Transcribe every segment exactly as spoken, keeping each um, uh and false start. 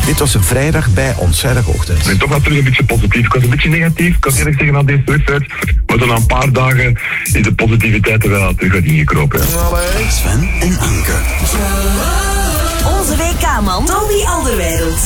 Dit was een vrijdag bij ons, vrijdagochtend. Ik ben toch wel terug een beetje positief. Ik was een beetje negatief, ik kan eerlijk zeggen aan deze wedstrijd. Maar dan na een paar dagen is de positiviteit er wel terug uit ingekropen. Ja. Sven en Anke. Onze W K-man Toby Alderweireld.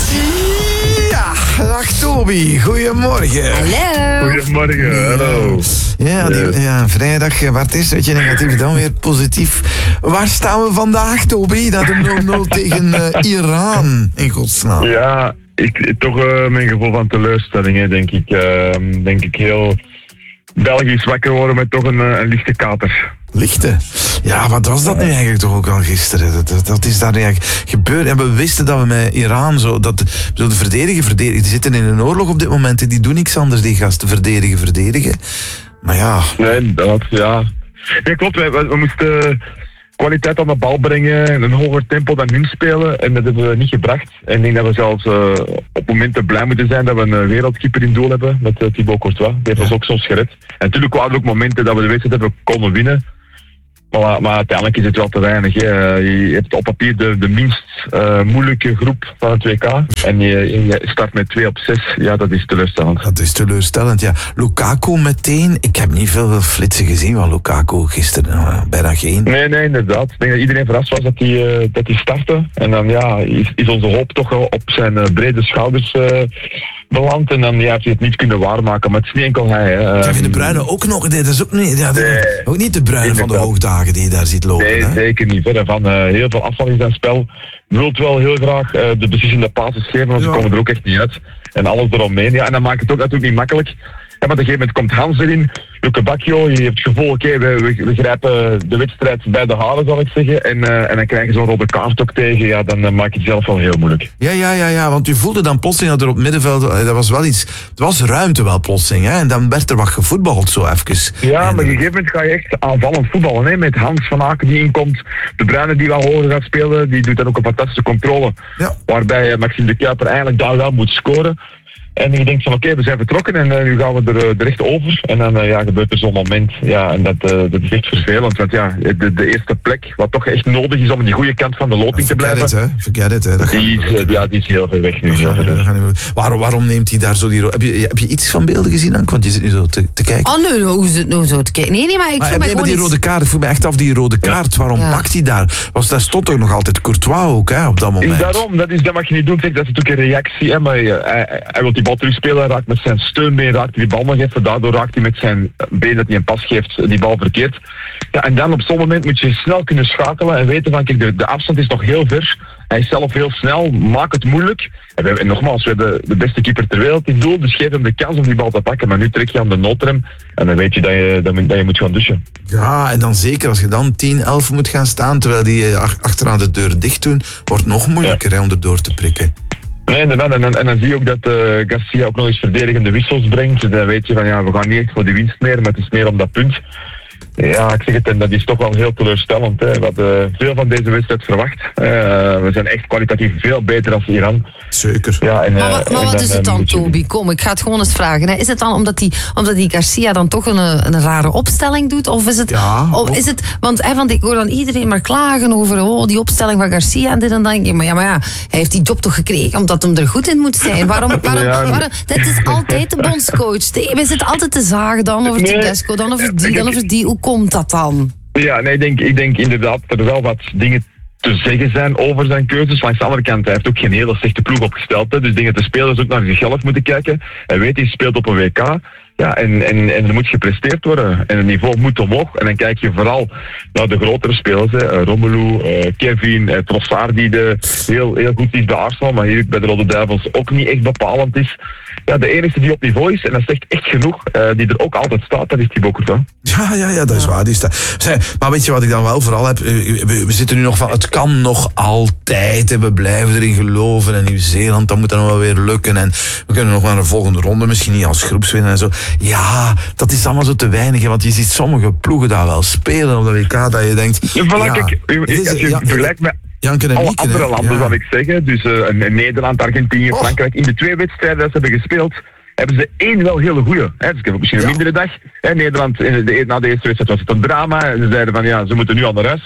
Ja, dag Toby, goedemorgen. Hallo. Goedemorgen, hallo. Ja, die, ja, vrijdag, waar het is, weet je, negatief, dan weer positief. Waar staan we vandaag, Toby? Dat een nul nul tegen uh, Iran, in godsnaam. Ja, ik, toch uh, mijn gevoel van teleurstelling, hè, denk ik. Uh, denk ik heel Belgisch wakker worden met toch een, een lichte kater. Lichte. Ja, wat was dat nu eigenlijk toch ook al gisteren? Dat, dat, dat is daar eigenlijk gebeurd. En we wisten dat we met Iran zo, dat, zo de verdedigen, verdedigen. Die zitten in een oorlog op dit moment en die doen niks anders, die gasten. Verdedigen, verdedigen. Maar ja. Nee, dat, ja. Nee, klopt. We, we, we moesten kwaliteit aan de bal brengen en een hoger tempo dan hun spelen. En dat hebben we niet gebracht. En ik denk dat we zelfs uh, op momenten blij moeten zijn dat we een wereldkeeper in doel hebben met uh, Thibaut Courtois. Die heeft ons ook soms gered. En natuurlijk waren er ook momenten dat we de wedstrijd hebben konden winnen. Maar, maar uiteindelijk is het wel te weinig. Hè. Je hebt op papier de, de minst uh, moeilijke groep van het W K. En je, je start met twee op zes. Ja, dat is teleurstellend. Dat is teleurstellend, ja. Lukaku meteen. Ik heb niet veel flitsen gezien van Lukaku gisteren. Uh, bijna geen. Nee, nee, inderdaad. Ik denk dat iedereen verrast was dat hij uh, dat hij startte. En dan ja, is, is onze hoop toch wel op zijn uh, brede schouders uh, beland. En dan ja, heeft hij het niet kunnen waarmaken. Maar het is niet enkel hij. Hè. Kevin De Bruyne ook nog. Nee, dat is ook niet, ja, nee, ook niet De Bruyne van de hoogdagen die je daar ziet lopen. Nee, hè? Zeker niet. Verder van uh, heel veel afval in zijn spel. Wilt wel heel graag uh, de beslissende passes geven, maar ja. Ze komen er ook echt niet uit. En alles eromheen. Ja, en dan maakt het ook natuurlijk niet makkelijk. Ja, maar op een gegeven moment komt Hans erin. Luke Bacchio, je hebt het gevoel, oké, okay, we, we, we grijpen de wedstrijd bij de haren, zal ik zeggen. En, uh, en dan krijg je zo'n rode kaart ook tegen. Ja, dan uh, maak je het zelf wel heel moeilijk. Ja, ja, ja, ja, want u voelde dan plotseling dat er op het middenveld, dat was wel iets, het was ruimte wel plotseling, hè? En dan werd er wat gevoetbald zo even. Ja, en, maar op een gegeven moment ga je echt aanvallend voetballen, hè? Met Hans van Aken die inkomt, De Bruyne die wel hoger gaat spelen, die doet dan ook een fantastische controle. Ja. Waarbij uh, Maxime de Kuiper eigenlijk daar wel moet scoren. En je denkt van oké, okay, we zijn vertrokken en uh, nu gaan we er, er echt over. En dan uh, ja, gebeurt er zo'n moment. Ja, en dat, uh, dat is echt vervelend. Want ja, de, de eerste plek, wat toch echt nodig is om aan die goede kant van de loting te blijven. Forget it, hè. Forget it, hè. Dat die, is, uh, ja, die is heel ver weg nu. Ja, ja, ja, waarom, waarom neemt hij daar zo die... Heb je, heb je iets van beelden gezien, Anke? Want je zit nu zo te, te kijken. Oh nee, hoe is het nou zo te kijken? Nee, nee, maar ik maar, voel mij nee, gewoon die iets... rode kaart, ik voel me echt af die rode kaart. Waarom ja. pakt hij daar? Want daar stond toch nog altijd Courtois ook, hè, op dat moment. Is daarom, dat, is, dat mag je niet doen. Kijk, dat is natuurlijk een reactie. Hè, maar hij, hij, hij wil die bal terugspelen, raakt met zijn steunbeen, raakt hij die bal nog even. Daardoor raakt hij met zijn been dat hij een pas geeft, die bal verkeerd. Ja, en dan op zo'n moment moet je snel kunnen schakelen en weten van, kijk, de, de afstand is nog heel ver. Hij is zelf heel snel, maakt het moeilijk. En, we, en nogmaals, we hebben de, de beste keeper ter wereld in doel, dus geef hem de kans om die bal te pakken. Maar nu trek je aan de noodrem en dan weet je dat je, dat, dat je moet gaan douchen. Ja, en dan zeker als je dan tien, elf moet gaan staan, terwijl die achteraan de deur dicht doen, wordt nog moeilijker ja. hè, om erdoor te prikken. Nee, inderdaad. En, en, en dan zie je ook dat uh, Garcia ook nog eens verdedigende wissels brengt. Dan weet je van, ja, we gaan niet echt voor de winst meer, maar het is meer om dat punt. Ja, ik zeg het, en dat is toch wel heel teleurstellend. Hè. We hadden veel van deze wedstrijd verwacht. Uh, we zijn echt kwalitatief veel beter dan Iran. Zeker. Ja, en, maar, maar, maar en wat dan, is het dan, je... Toby? Kom, ik ga het gewoon eens vragen. Hè. Is het dan omdat die, omdat die Garcia dan toch een, een rare opstelling doet? Of is het... Ja, of is het want, hè, want ik hoor dan iedereen maar klagen over oh, die opstelling van Garcia en dit en dat. Maar ja, maar ja, hij heeft die job toch gekregen omdat hem er goed in moet zijn. Waarom? waarom, ja, waarom dit is altijd de bondscoach. We zitten altijd te zagen dan over nee. Tedesco, dan over die, dan over die. Hoe komt dat dan? Ja, nee, ik denk, ik denk inderdaad dat er wel wat dingen te zeggen zijn over zijn keuzes. Langs de andere kant, hij heeft ook geen hele slechte ploeg opgesteld. Hè. Dus dingen de spelers ook naar zichzelf moeten kijken. Hij weet, hij speelt op een W K. Ja, en, en, en er moet gepresteerd worden. En het niveau moet omhoog. En dan kijk je vooral naar de grotere spelers. Hè. Romelu, uh, Kevin, uh, Trossard die de, heel, heel goed is bij Arsenal. Maar hier bij de Rode Duivels ook niet echt bepalend is. Ja, de enige die op niveau is, en dat is echt, echt genoeg, uh, die er ook altijd staat, dat is Thibaut Courtois. Ja, ja, ja, dat is waar. Die staat. Maar weet je wat ik dan wel vooral heb? We, we zitten nu nog van, het kan nog altijd. En we blijven erin geloven. En Nieuw-Zeeland, dat moet dan wel weer lukken. En we kunnen nog naar de volgende ronde, misschien niet als groepswinnaar en zo. Ja, dat is allemaal zo te weinig. Hè, want je ziet sommige ploegen daar wel spelen op de W K, dat je denkt... Ja, voilà, ja, kijk, is, als je ja, vergelijkt met... Janken en alle Mieke, andere landen, ja. zal ik zeggen. Dus uh, Nederland, Argentinië, oh. Frankrijk. In de twee wedstrijden dat ze hebben gespeeld, hebben ze één wel hele goeie. Hè. Dus ik heb misschien een ja. mindere dag. Hè. Nederland, in de, na de eerste wedstrijd was het een drama. En ze zeiden van, ja, ze moeten nu aan de huis.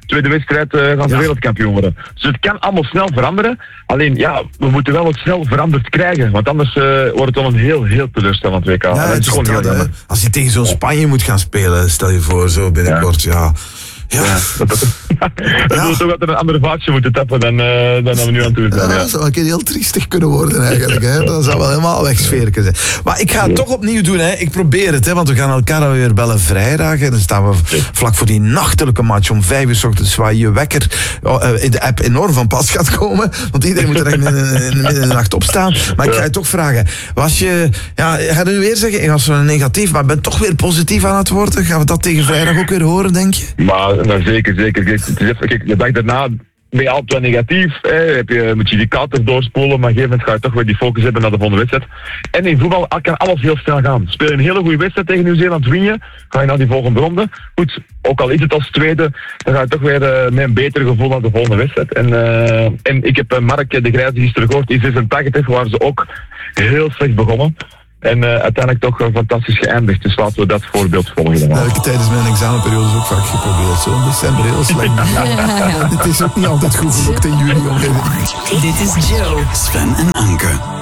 tweede wedstrijd uh, gaan ze Ja. wereldkampioen worden. Dus het kan allemaal snel veranderen. Alleen, ja, we moeten wel het snel veranderd krijgen. Want anders uh, wordt het wel een heel, heel teleurstellend W K. Ja, En dat het is is gewoon dat, heel hè. jammer. Als hij tegen zo'n Spanje moet gaan spelen, stel je voor, zo binnenkort, ja. Ja, Ja, dat, dat, dat Ja. wil toch dat we een andere vaatje moeten tappen dan, uh, dan dat we nu aan het doen zijn. ja, Ja. dat zou een keer heel triestig kunnen worden eigenlijk. Hè. Dat zou wel helemaal wegsferen zijn. Maar ik ga het toch opnieuw doen. Hè. Ik probeer het, hè, want we gaan elkaar weer bellen vrijdag. En dan staan we vlak voor die nachtelijke match om vijf uur 's ochtends, waar je wekker oh, uh, in de app enorm van pas gaat komen. Want iedereen moet er echt in, in, in de midden in de nacht opstaan. Maar ik ga je toch vragen. Was je, ja, ga je nu weer zeggen, ik was zo negatief, maar ben toch weer positief aan het worden. Gaan we dat tegen vrijdag ook weer horen, denk je? Maar nou, zeker, zeker. Kijk, het is even- kijk, de dag daarna ben je altijd wel negatief. Hè. Heb je, moet je die katers doorspoelen, maar op een gegeven moment ga je toch weer die focus hebben naar de volgende wedstrijd. En in voetbal kan alles heel snel gaan. Speel je een hele goede wedstrijd tegen Nieuw-Zeeland, win je, ga je naar die volgende ronde. Goed, ook al is het als tweede, dan ga je toch weer uh, met een beter gevoel naar de volgende wedstrijd. En, uh, en ik heb uh, Mark de Grijze gisteren gehoord, in zesentachtig waren ze ook heel slecht begonnen. En uh, uiteindelijk toch uh, fantastisch geëindigd. Dus laten we dat voorbeeld volgen. Dat heb ik tijdens mijn examenperiode ook vaak geprobeerd. Zo in december heel slecht. Het is ook niet altijd goed gelukt in juli. Om Dit is Joe. Sven en Anke.